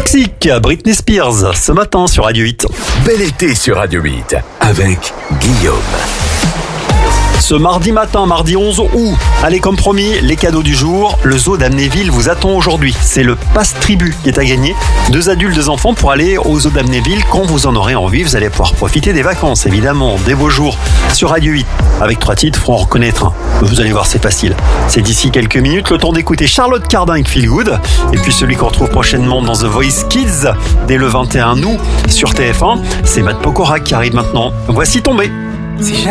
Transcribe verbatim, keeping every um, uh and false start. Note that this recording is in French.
Toxic, Britney Spears, ce matin sur Radio huit. Bel été sur Radio huit, avec Guillaume. Ce mardi matin, mardi onze août, allez comme promis, les cadeaux du jour. Le zoo d'Amnéville vous attend aujourd'hui. C'est le passe-tribu qui est à gagner. Deux adultes, deux enfants pour aller au zoo d'Amnéville quand vous en aurez envie. Vous allez pouvoir profiter des vacances, évidemment, des beaux jours sur Radio huit. Avec trois titres, faut en reconnaître un. Vous allez voir, c'est facile. C'est d'ici quelques minutes, le temps d'écouter Charlotte Cardin avec Feel Good. Et puis celui qu'on retrouve prochainement dans The Voice Kids, dès le vingt et un août sur T F un, c'est Matt Pokora qui arrive maintenant. Voici Tombé.